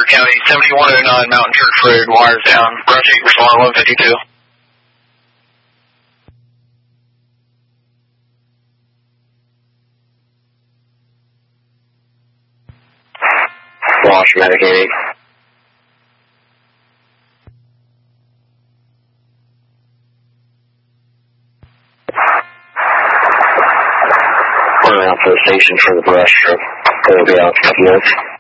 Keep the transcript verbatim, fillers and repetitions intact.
Beaver County, seventy-one oh nine Mountain Church Road, wires down. Brush eight, respond one fifty-two. Wash, medicated. We're out to the station for the brush, so it'll be out in a couple minutes.